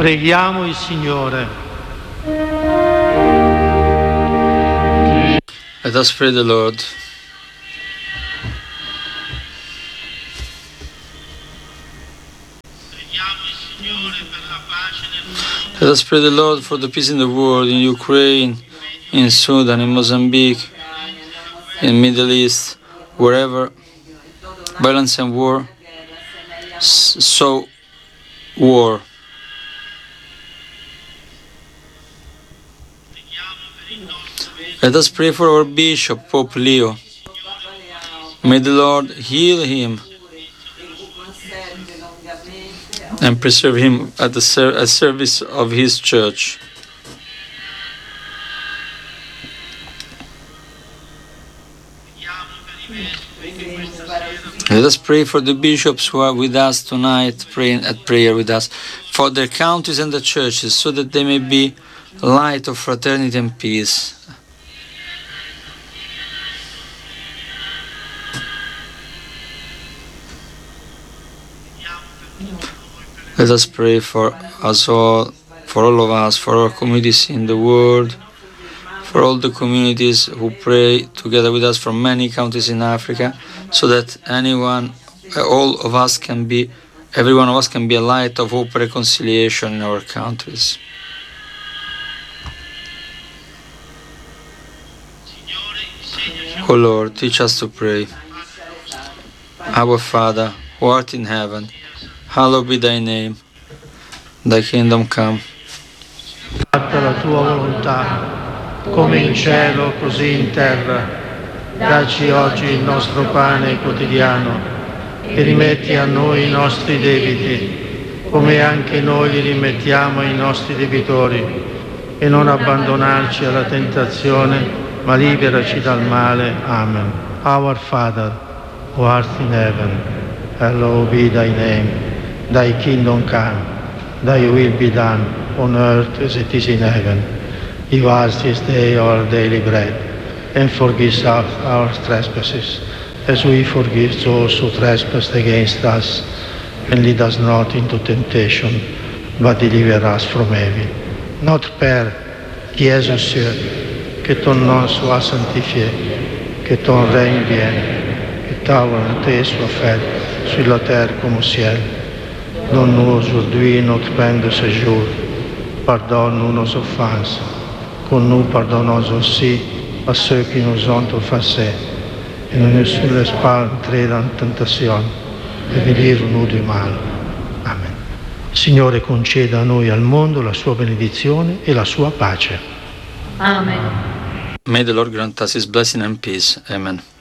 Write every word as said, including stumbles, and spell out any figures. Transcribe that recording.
Preghiamo il Signore. Let us pray the Lord. Let us pray the Lord for the peace in the world, in Ukraine, in Sudan, in Mozambique, in Middle East, wherever violence and war sow war. Let us pray for our Bishop, Pope Leo. May the Lord heal him and preserve him at the ser- at service of his church. Let us pray for the bishops who are with us tonight, praying at prayer with us, for their countries and the churches, so that they may be light of fraternity and peace. Let us pray for us all, for all of us, for our communities in the world, for all the communities who pray together with us from many countries in Africa, so that anyone, all of us can be, every one of us can be a light of hope and reconciliation in our countries. O Lord, teach us to pray. Our Father, who art in heaven, hallowed be thy name. Thy kingdom come. Fatta la tua volontà, come in cielo, così in terra. Dacci oggi il nostro pane quotidiano e rimetti a noi i nostri debiti, come anche noi li rimettiamo ai nostri debitori. E non abbandonarci alla tentazione, ma liberaci dal male. Amen. Our Father, who art in heaven, hallowed be thy name. Thy kingdom come. Thy will be done, on earth as it is in heaven. Give us this day our daily bread, and forgive us our trespasses, as we forgive those who trespass against us. And lead us not into temptation, but deliver us from evil. Notre Père, qui es aux cieux, que ton nom soit sanctifié, que ton règne vienne, que ta volonté soit faite sur la terre comme au ciel. Donne-nous aujourd'hui notre pain de ce jour. Pardonne-nous nos offenses, comme nous pardonnons aussi à ceux qui nous ont offensés. Et ne nous laisse pas entrer dans la tentation, e délivre-nous du mal. Amen. Signore, conceda a noi e al mondo la sua benedizione e la sua pace. Amen. May the Lord grant us his blessing and peace. Amen.